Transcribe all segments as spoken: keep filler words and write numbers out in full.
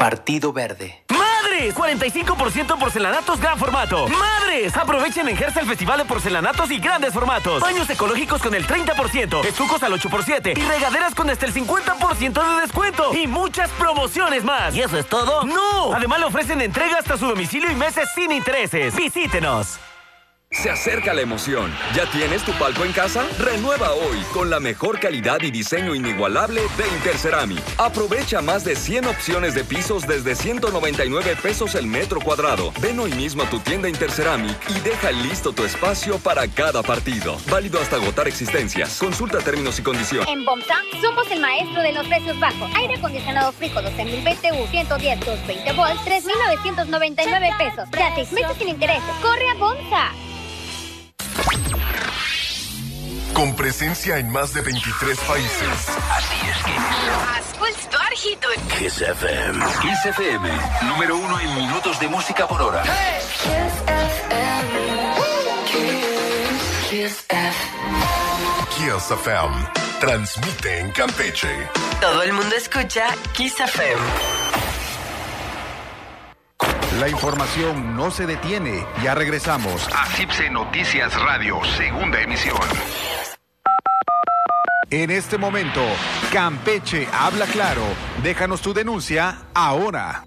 Partido Verde. ¡Madres! cuarenta y cinco por ciento porcelanatos gran formato. ¡Madres! Aprovechen en Gersa el Festival de Porcelanatos y Grandes Formatos. Baños ecológicos con el treinta por ciento, estucos al ocho por siete y regaderas con hasta el cincuenta por ciento de descuento. Y muchas promociones más. ¿Y eso es todo? ¡No! Además le ofrecen entrega hasta su domicilio y meses sin intereses. ¡Visítenos! Se acerca la emoción. ¿Ya tienes tu palco en casa? Renueva hoy con la mejor calidad y diseño inigualable de Interceramic. Aprovecha más de cien opciones de pisos desde ciento noventa y nueve pesos el metro cuadrado. Ven hoy mismo a tu tienda Interceramic y deja listo tu espacio para cada partido. Válido hasta agotar existencias. Consulta términos y condiciones. En Bomsa somos el maestro de los precios bajos. Aire acondicionado Frico doce mil B T U ciento diez, doscientos veinte volts, tres mil novecientos noventa y nueve pesos. Ya seis meses sin intereses. ¡Corre a Bomsa! Con presencia en más de veintitrés países. Así es que... Ascultar Hitun. Kiss F M. Kiss F M. Número uno en minutos de música por hora. Hey. Kiss F M. Kiss F M. Kiss F M. Transmite en Campeche. Todo el mundo escucha Kiss F M. La información no se detiene. Ya regresamos a C I P S E Noticias Radio, segunda emisión. En este momento, Campeche habla claro. Déjanos tu denuncia ahora.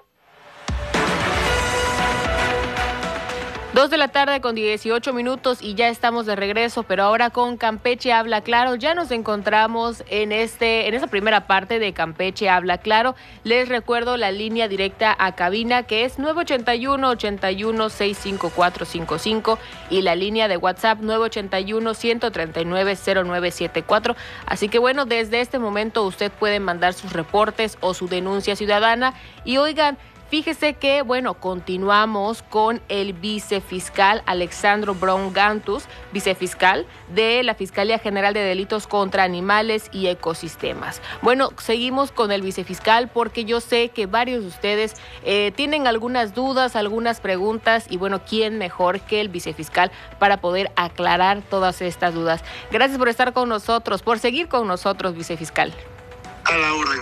Dos de la tarde con dieciocho minutos y ya estamos de regreso, pero ahora con Campeche Habla Claro. Ya nos encontramos en este, en esta primera parte de Campeche Habla Claro. Les recuerdo la línea directa a cabina, que es nueve ochenta y uno, ochenta y uno, sesenta y cinco cuatrocientos cincuenta y cinco, y la línea de WhatsApp nueve ochenta y uno, ciento treinta y nueve, cero nueve setenta y cuatro. Así que bueno, desde este momento usted puede mandar sus reportes o su denuncia ciudadana. Y oigan, fíjese que, bueno, continuamos con el vicefiscal Alexandro Brown Gantus, vicefiscal de la Fiscalía General de Delitos contra Animales y Ecosistemas. Bueno, seguimos con el vicefiscal porque yo sé que varios de ustedes eh, tienen algunas dudas, algunas preguntas, y bueno, ¿quién mejor que el vicefiscal para poder aclarar todas estas dudas? Gracias por estar con nosotros, por seguir con nosotros, vicefiscal. A la orden.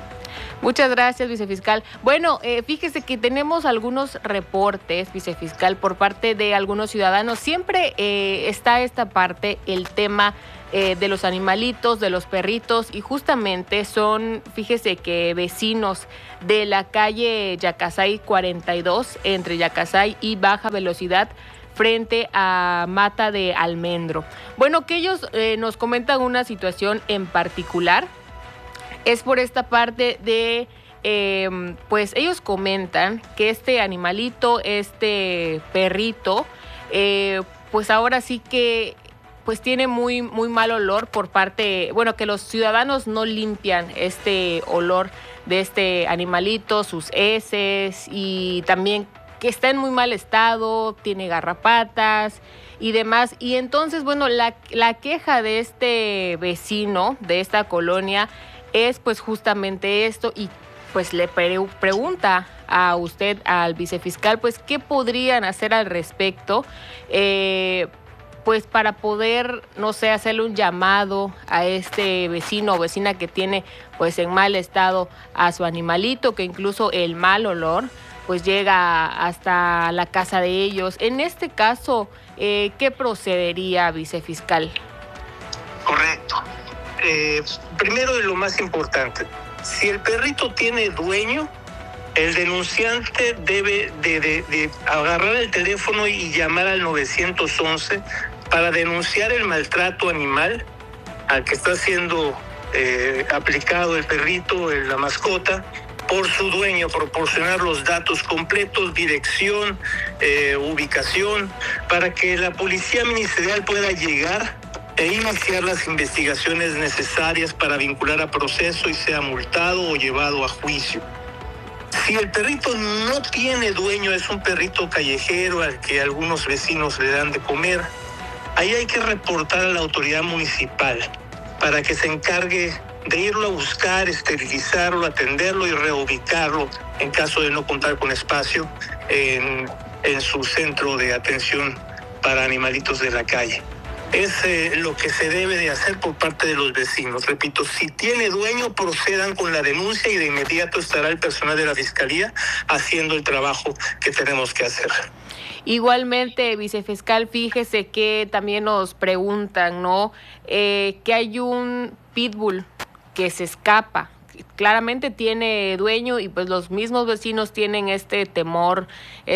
Muchas gracias, vicefiscal. Bueno, eh, fíjese que tenemos algunos reportes, vicefiscal, por parte de algunos ciudadanos. Siempre eh, está esta parte, el tema eh, de los animalitos, de los perritos, y justamente son, fíjese que vecinos de la calle Yacasay cuarenta y dos, entre Yacasay y Baja Velocidad, frente a Mata de Almendro. Bueno, que ellos eh, nos comentan una situación en particular. Es por esta parte de, eh, pues ellos comentan que este animalito, este perrito, eh, pues ahora sí que pues tiene muy, muy mal olor por parte, bueno, que los ciudadanos no limpian este olor de este animalito, sus heces, y también que está en muy mal estado, tiene garrapatas y demás. Y entonces, bueno, la, la queja de este vecino, de esta colonia, es pues justamente esto, y pues le pre- pregunta a usted, al vicefiscal, pues qué podrían hacer al respecto, eh, pues para poder, no sé, hacerle un llamado a este vecino o vecina que tiene pues en mal estado a su animalito, que incluso el mal olor pues llega hasta la casa de ellos. En este caso, eh, ¿qué procedería, vicefiscal? Correcto. Eh, primero, de lo más importante, si el perrito tiene dueño, el denunciante debe de, de, de agarrar el teléfono y llamar al nueve once para denunciar el maltrato animal al que está siendo eh, aplicado el perrito, la mascota, por su dueño, proporcionar los datos completos, dirección, eh, ubicación, para que la policía ministerial pueda llegar e iniciar las investigaciones necesarias para vincular a proceso y sea multado o llevado a juicio. Si el perrito no tiene dueño, es un perrito callejero al que algunos vecinos le dan de comer, ahí hay que reportar a la autoridad municipal para que se encargue de irlo a buscar, esterilizarlo, atenderlo y reubicarlo en caso de no contar con espacio en, en su centro de atención para animalitos de la calle. es eh, lo que se debe de hacer por parte de los vecinos. Repito, si tiene dueño, procedan con la denuncia y de inmediato estará el personal de la Fiscalía haciendo el trabajo que tenemos que hacer. Igualmente, vicefiscal, fíjese que también nos preguntan, ¿no? Eh, que hay un pitbull que se escapa. Claramente tiene dueño y pues los mismos vecinos tienen este temor,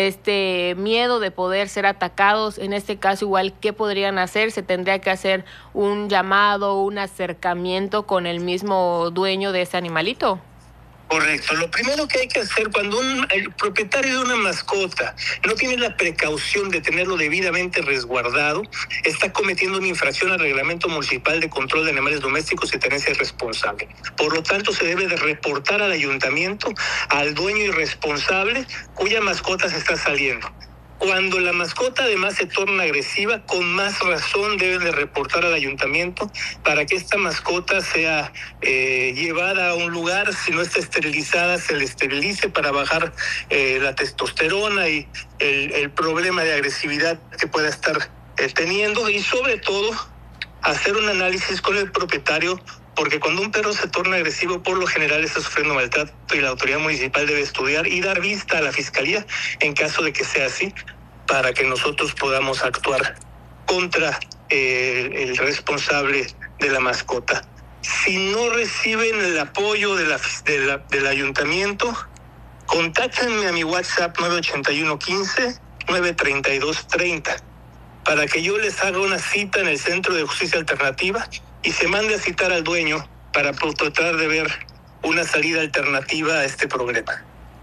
este miedo de poder ser atacados. En este caso igual, ¿qué podrían hacer? ¿Se tendría que hacer un llamado, un acercamiento con el mismo dueño de ese animalito? Correcto. Lo primero que hay que hacer cuando un, el propietario de una mascota no tiene la precaución de tenerlo debidamente resguardado, está cometiendo una infracción al Reglamento Municipal de Control de Animales Domésticos y Tenencia Responsable. Por lo tanto, se debe de reportar al ayuntamiento al dueño irresponsable cuya mascota se está saliendo. Cuando la mascota además se torna agresiva, con más razón deben de reportar al ayuntamiento para que esta mascota sea eh, llevada a un lugar, si no está esterilizada, se le esterilice para bajar eh, la testosterona y el, el problema de agresividad que pueda estar eh, teniendo, y sobre todo hacer un análisis con el propietario, porque cuando un perro se torna agresivo, por lo general está sufriendo maltrato y la autoridad municipal debe estudiar y dar vista a la Fiscalía en caso de que sea así, para que nosotros podamos actuar contra eh, el responsable de la mascota. Si no reciben el apoyo de la, de la, del ayuntamiento, contáctenme a mi WhatsApp nueve ochenta y uno quince nueve treinta y dos treinta para que yo les haga una cita en el Centro de Justicia Alternativa y se mande a citar al dueño para tratar de ver una salida alternativa a este problema.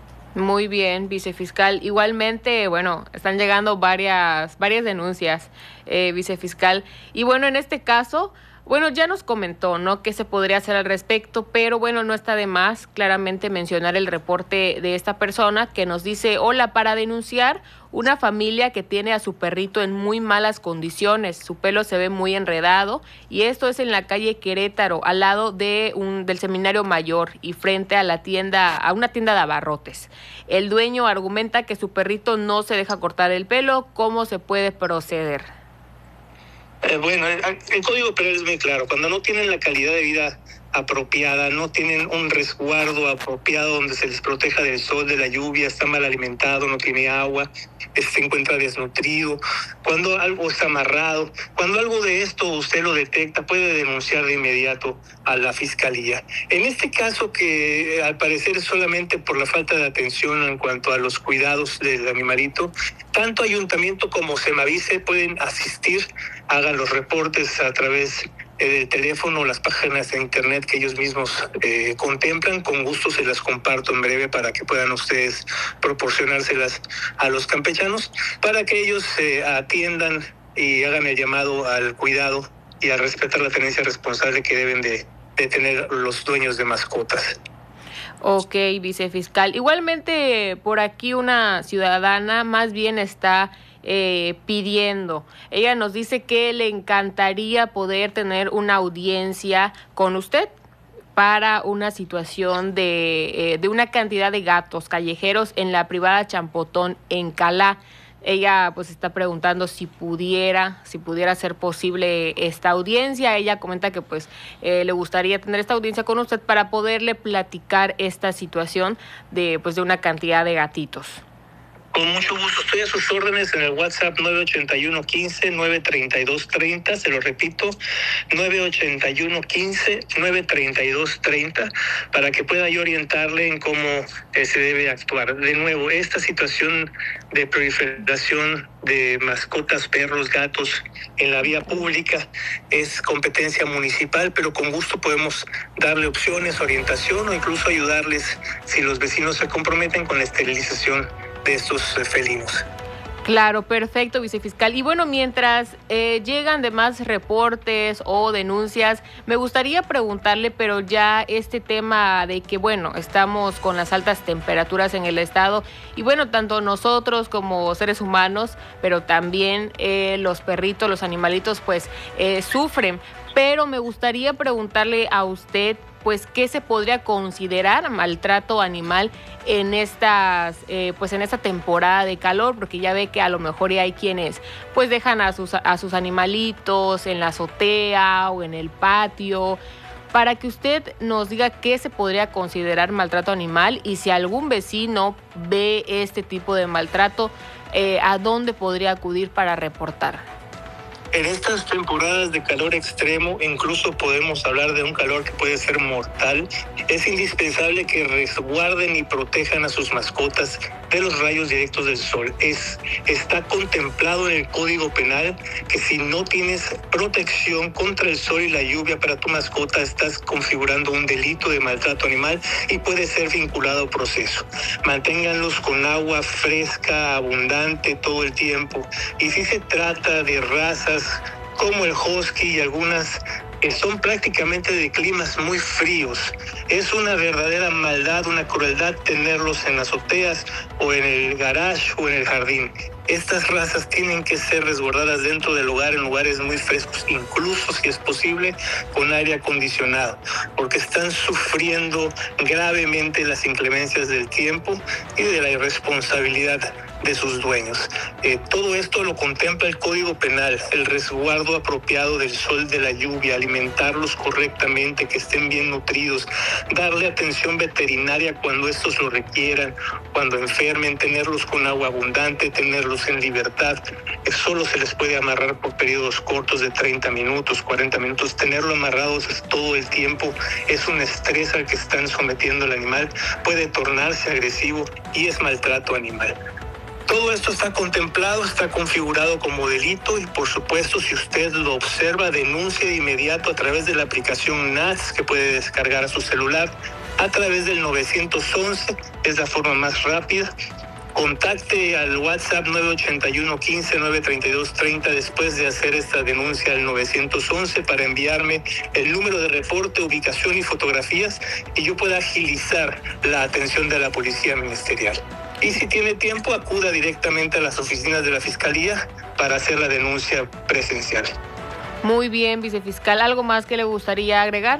Muy bien, vicefiscal. Igualmente, bueno, están llegando varias, varias denuncias, eh, vicefiscal. Y bueno, en este caso, bueno, ya nos comentó, ¿no?, qué se podría hacer al respecto, pero bueno, no está de más claramente mencionar el reporte de esta persona que nos dice: hola, para denunciar una familia que tiene a su perrito en muy malas condiciones, su pelo se ve muy enredado, y esto es en la calle Querétaro, al lado de un, del Seminario Mayor y frente a la tienda, a una tienda de abarrotes. El dueño argumenta que su perrito no se deja cortar el pelo. ¿Cómo se puede proceder? Eh, bueno, el, el Código Penal es muy claro. Cuando no tienen la calidad de vida apropiada, no tienen un resguardo apropiado donde se les proteja del sol, de la lluvia, está mal alimentado, no tiene agua, se encuentra desnutrido, cuando algo está amarrado, cuando algo de esto usted lo detecta, puede denunciar de inmediato a la Fiscalía. En este caso, que al parecer es solamente por la falta de atención en cuanto a los cuidados del animalito, tanto Ayuntamiento como Semavice pueden asistir, hagan los reportes a través del teléfono o las páginas de internet que ellos mismos eh, contemplan. Con gusto se las comparto en breve para que puedan ustedes proporcionárselas a los campechanos, para que ellos se eh, atiendan y hagan el llamado al cuidado y a respetar la tenencia responsable que deben de, de tener los dueños de mascotas. Ok, vicefiscal. Igualmente, por aquí una ciudadana más bien está eh, pidiendo. Ella nos dice que le encantaría poder tener una audiencia con usted para una situación de, eh, de una cantidad de gatos callejeros en la privada Champotón en Calá. Ella pues está preguntando si pudiera, si pudiera ser posible esta audiencia. Ella comenta que pues eh, le gustaría tener esta audiencia con usted para poderle platicar esta situación de pues de una cantidad de gatitos. Con mucho gusto, estoy a sus órdenes en el WhatsApp nueve ochenta y uno quince nueve treinta y dos treinta, se lo repito, nueve ochenta y uno quince nueve treinta y dos treinta, para que pueda yo orientarle en cómo eh, se debe actuar. De nuevo, esta situación de proliferación de mascotas, perros, gatos en la vía pública es competencia municipal, pero con gusto podemos darle opciones, orientación o incluso ayudarles si los vecinos se comprometen con la esterilización de estos felinos. Claro, perfecto, vicefiscal. Y bueno, mientras eh, llegan demás reportes o denuncias, me gustaría preguntarle, pero ya este tema de que, bueno, estamos con las altas temperaturas en el estado, y bueno, tanto nosotros como seres humanos, pero también eh, los perritos, los animalitos, pues eh, sufren. Pero me gustaría preguntarle a usted, pues qué se podría considerar maltrato animal en estas, eh, pues en esta temporada de calor, porque ya ve que a lo mejor ya hay quienes pues dejan a sus, a sus animalitos en la azotea o en el patio, para que usted nos diga qué se podría considerar maltrato animal y si algún vecino ve este tipo de maltrato, eh, ¿a dónde podría acudir para reportar? En estas temporadas de calor extremo, incluso podemos hablar de un calor que puede ser mortal. Es indispensable que resguarden y protejan a sus mascotas de los rayos directos del sol. Es, está contemplado en el Código Penal que si no tienes protección contra el sol y la lluvia para tu mascota, estás configurando un delito de maltrato animal y puede ser vinculado a proceso. Manténganlos con agua fresca, abundante todo el tiempo. Y si se trata de razas como el husky y algunas que son prácticamente de climas muy fríos, es una verdadera maldad, una crueldad tenerlos en azoteas o en el garage o en el jardín. Estas razas tienen que ser resguardadas dentro del hogar en lugares muy frescos, incluso si es posible con aire acondicionado, porque están sufriendo gravemente las inclemencias del tiempo y de la irresponsabilidad de sus dueños. Eh, todo esto lo contempla el Código Penal, el resguardo apropiado del sol, de la lluvia, alimentarlos correctamente, que estén bien nutridos, darle atención veterinaria cuando estos lo requieran, cuando enfermen, tenerlos con agua abundante, tenerlos en libertad. Eh, solo se les puede amarrar por periodos cortos de treinta minutos, cuarenta minutos. Tenerlo amarrados todo el tiempo es un estrés al que están sometiendo al animal, puede tornarse agresivo y es maltrato animal. Todo esto está contemplado, está configurado como delito y, por supuesto, si usted lo observa, denuncie de inmediato a través de la aplicación N A S que puede descargar a su celular, a través del nueve once, es la forma más rápida. Contacte al WhatsApp nueve ocho uno, uno cinco, nueve tres dos tres cero después de hacer esta denuncia al nueve once para enviarme el número de reporte, ubicación y fotografías y yo pueda agilizar la atención de la Policía Ministerial. Y si tiene tiempo, acuda directamente a las oficinas de la Fiscalía para hacer la denuncia presencial. Muy bien, vicefiscal. ¿Algo más que le gustaría agregar?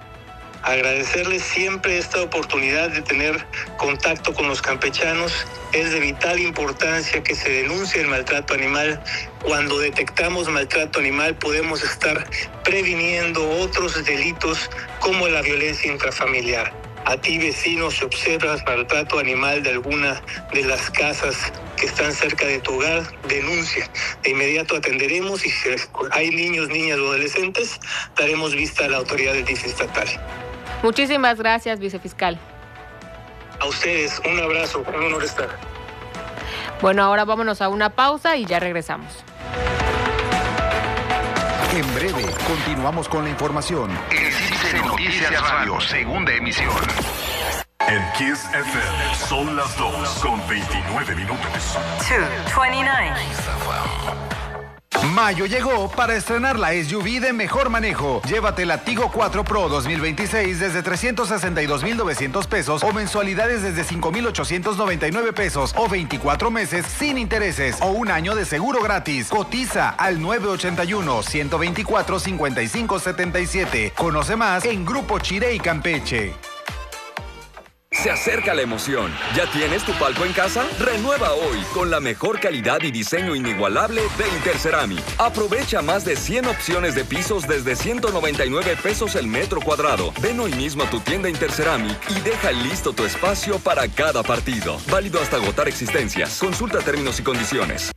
Agradecerles siempre esta oportunidad de tener contacto con los campechanos. Es de vital importancia que se denuncie el maltrato animal. Cuando detectamos maltrato animal podemos estar previniendo otros delitos como la violencia intrafamiliar. A ti, vecino, si observas maltrato animal de alguna de las casas que están cerca de tu hogar, denuncia. De inmediato atenderemos y si hay niños, niñas o adolescentes, daremos vista a la autoridad del D I F estatal. Muchísimas gracias, vicefiscal. A ustedes, un abrazo, un honor estar. Bueno, ahora vámonos a una pausa y ya regresamos. En breve, continuamos con la información. En Cipse Noticias Radio, segunda emisión. En Kiss F M son las dos con veintinueve minutos. dos veintinueve. Mayo llegó para estrenar la S U V de mejor manejo. Llévate la Tigo cuatro Pro dos mil veintiséis desde trescientos sesenta y dos mil novecientos pesos o mensualidades desde cinco mil ochocientos noventa y nueve pesos o veinticuatro meses sin intereses o un año de seguro gratis. Cotiza al nueve ocho uno, uno dos cuatro, cinco cinco siete siete. Conoce más en Grupo Chiré y Campeche. Se acerca la emoción. ¿Ya tienes tu palco en casa? Renueva hoy con la mejor calidad y diseño inigualable de Interceramic. Aprovecha más de cien opciones de pisos desde ciento noventa y nueve pesos el metro cuadrado. Ven hoy mismo a tu tienda Interceramic y deja listo tu espacio para cada partido. Válido hasta agotar existencias. Consulta términos y condiciones.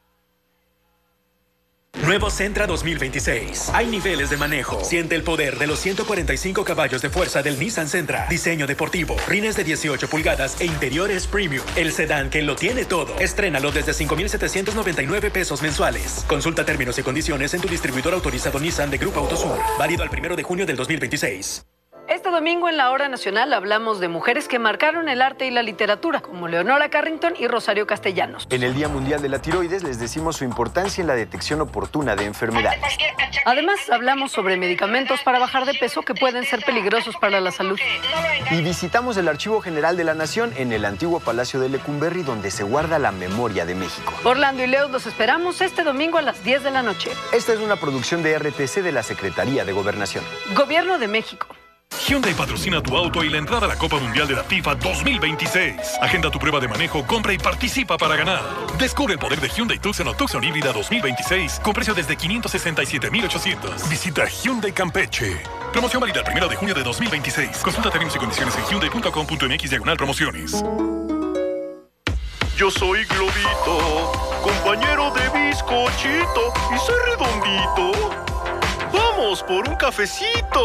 Nuevo Sentra dos mil veintiséis. Hay niveles de manejo. Siente el poder de los ciento cuarenta y cinco caballos de fuerza del Nissan Sentra. Diseño deportivo, rines de dieciocho pulgadas e interiores premium. El sedán que lo tiene todo. Estrénalo desde cinco mil setecientos noventa y nueve pesos mensuales. Consulta términos y condiciones en tu distribuidor autorizado Nissan de Grupo Autosur. Válido al primero de junio del dos mil veintiséis. Este domingo en la Hora Nacional hablamos de mujeres que marcaron el arte y la literatura, como Leonora Carrington y Rosario Castellanos. En el Día Mundial de la Tiroides les decimos su importancia en la detección oportuna de enfermedades. Además, hablamos sobre medicamentos para bajar de peso que pueden ser peligrosos para la salud. Y visitamos el Archivo General de la Nación en el antiguo Palacio de Lecumberri, donde se guarda la memoria de México. Orlando y Leo los esperamos este domingo a las diez de la noche. Esta es una producción de R T C de la Secretaría de Gobernación. Gobierno de México. Hyundai patrocina tu auto y la entrada a la Copa Mundial de la FIFA dos mil veintiséis. Agenda tu prueba de manejo, compra y participa para ganar. Descubre el poder de Hyundai Tucson o Tucson híbrida dos mil veintiséis con precio desde quinientos sesenta y siete mil ochocientos. Visita Hyundai Campeche. Promoción válida el primero de junio de dos mil veintiséis. Consulta términos y condiciones en hyundai punto com punto m x diagonal promociones. Yo soy Globito, compañero de bizcochito y soy redondito. Vamos por un cafecito.